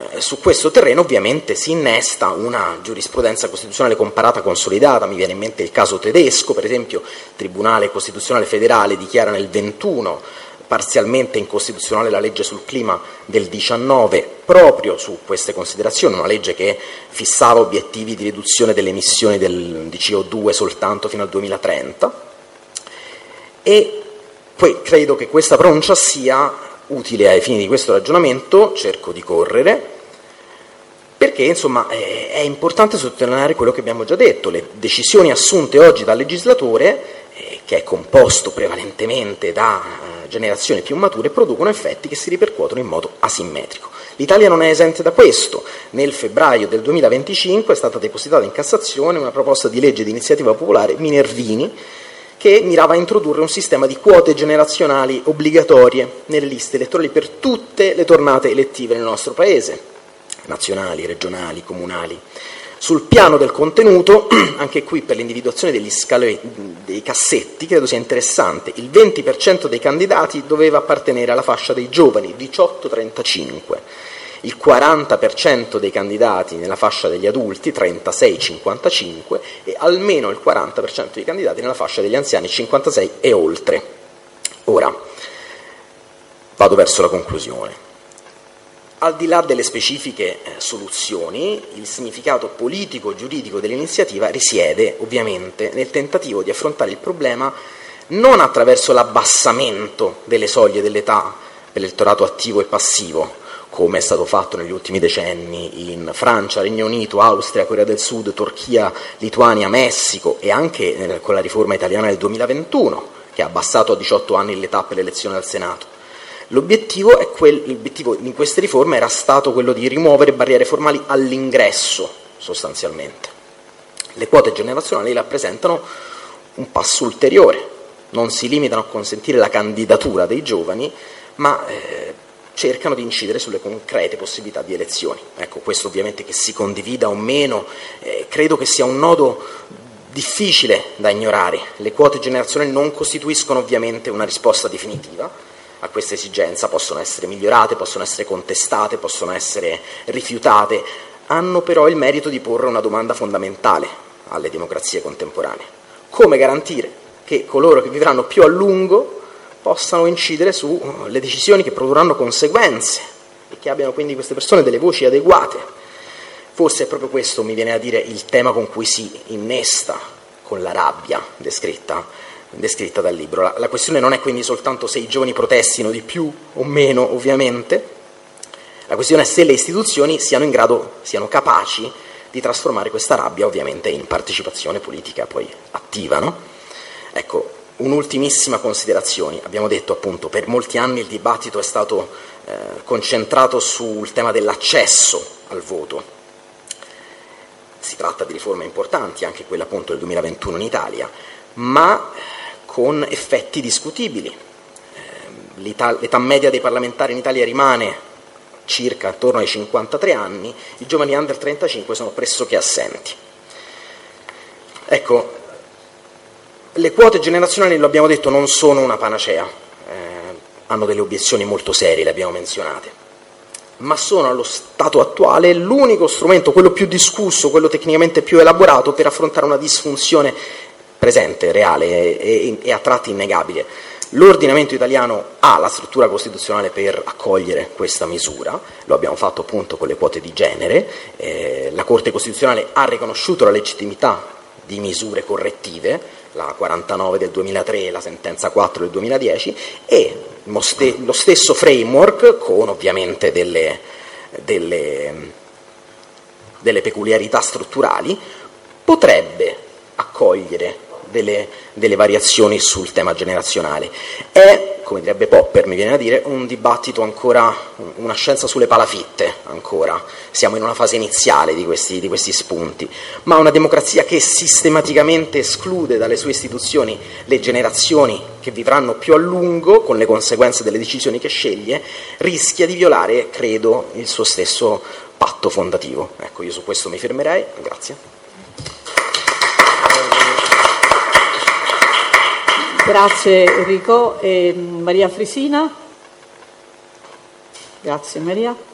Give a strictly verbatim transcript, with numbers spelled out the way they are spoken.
Eh, su questo terreno ovviamente si innesta una giurisprudenza costituzionale comparata consolidata. Mi viene in mente il caso tedesco, per esempio. Il Tribunale Costituzionale Federale dichiara nel ventuno parzialmente incostituzionale la legge sul clima del diciannove proprio su queste considerazioni, una legge che fissava obiettivi di riduzione delle emissioni del, di C O due soltanto fino al duemilatrenta, e poi credo che questa pronuncia sia utile ai fini di questo ragionamento. Cerco di correre, perché insomma è, è importante sottolineare quello che abbiamo già detto: le decisioni assunte oggi dal legislatore, eh, che è composto prevalentemente da eh, generazioni più mature, producono effetti che si ripercuotono in modo asimmetrico. L'Italia non è esente da questo. Nel febbraio del duemilaventicinque è stata depositata in Cassazione una proposta di legge di iniziativa popolare Minervini, che mirava a introdurre un sistema di quote generazionali obbligatorie nelle liste elettorali per tutte le tornate elettive nel nostro Paese, nazionali, regionali, comunali. Sul piano del contenuto, anche qui per l'individuazione degli scale, dei cassetti, credo sia interessante. Il venti per cento dei candidati doveva appartenere alla fascia dei giovani, diciotto trentacinque. Il quaranta per cento dei candidati nella fascia degli adulti, trentasei cinquantacinque, e almeno il quaranta per cento dei candidati nella fascia degli anziani, cinquantasei e oltre. Ora, vado verso la conclusione. Al di là delle specifiche eh, soluzioni, il significato politico-giuridico dell'iniziativa risiede ovviamente nel tentativo di affrontare il problema non attraverso l'abbassamento delle soglie dell'età per l'elettorato attivo e passivo, come è stato fatto negli ultimi decenni in Francia, Regno Unito, Austria, Corea del Sud, Turchia, Lituania, Messico, e anche eh, con la riforma italiana del duemilaventuno, che ha abbassato a diciotto anni l'età per l'elezione al Senato. L'obiettivo, è quel, l'obiettivo in queste riforme era stato quello di rimuovere barriere formali all'ingresso, sostanzialmente. Le quote generazionali rappresentano un passo ulteriore, non si limitano a consentire la candidatura dei giovani, ma eh, cercano di incidere sulle concrete possibilità di elezioni. Ecco, questo ovviamente, che si condivida o meno, eh, credo che sia un nodo difficile da ignorare. Le quote generazionali non costituiscono ovviamente una risposta definitiva a questa esigenza, possono essere migliorate, possono essere contestate, possono essere rifiutate, hanno però il merito di porre una domanda fondamentale alle democrazie contemporanee: come garantire che coloro che vivranno più a lungo possano incidere sulle decisioni che produrranno conseguenze e che abbiano quindi queste persone delle voci adeguate. Forse è proprio questo, mi viene a dire, il tema con cui si innesta con la rabbia descritta descritta dal libro. La, la questione non è quindi soltanto se i giovani protestino di più o meno, ovviamente. La questione è se le istituzioni siano in grado, siano capaci di trasformare questa rabbia ovviamente in partecipazione politica poi attiva, no? Ecco, un'ultimissima considerazione. Abbiamo detto appunto, per molti anni il dibattito è stato eh, concentrato sul tema dell'accesso al voto. Si tratta di riforme importanti, anche quella appunto del duemilaventuno in Italia, ma con effetti discutibili. L'età media dei parlamentari in Italia rimane circa attorno ai cinquantatré anni, i giovani under trentacinque sono pressoché assenti. Ecco, le quote generazionali, lo abbiamo detto, non sono una panacea, eh, hanno delle obiezioni molto serie, le abbiamo menzionate, ma sono allo stato attuale l'unico strumento, quello più discusso, quello tecnicamente più elaborato per affrontare una disfunzione presente, reale e, e a tratti innegabile. L'ordinamento italiano ha la struttura costituzionale per accogliere questa misura, lo abbiamo fatto appunto con le quote di genere, eh, la Corte Costituzionale ha riconosciuto la legittimità di misure correttive, la quarantanove del duemilatré e la sentenza quattro del duemiladieci, e lo stesso framework, con ovviamente delle, delle, delle peculiarità strutturali, potrebbe accogliere delle, delle variazioni sul tema generazionale. È, come direbbe Popper, mi viene a dire, un dibattito ancora, una scienza sulle palafitte ancora, siamo in una fase iniziale di questi, di questi spunti, ma una democrazia che sistematicamente esclude dalle sue istituzioni le generazioni che vivranno più a lungo, con le conseguenze delle decisioni che sceglie, rischia di violare, credo, il suo stesso patto fondativo. Ecco, io su questo mi fermerei, grazie. Grazie Enrico. E Maria Frisina. Grazie Maria.